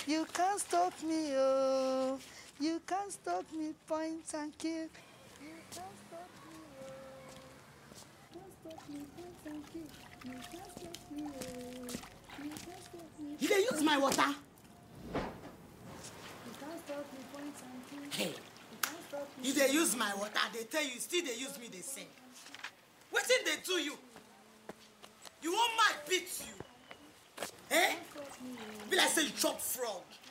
You can't stop me, oh. You can't stop me, point and kill. You can't stop me, oh. You can't stop me, point and kill. You can't stop me, oh. You can't stop me. You dey use my water? You can't stop me, point and kill. Hey. You can't stop me. You dey use my water, they tell you, still they use me, they sing. Wetin they do you? You want my beat you? Eh? Be like say you chop frog.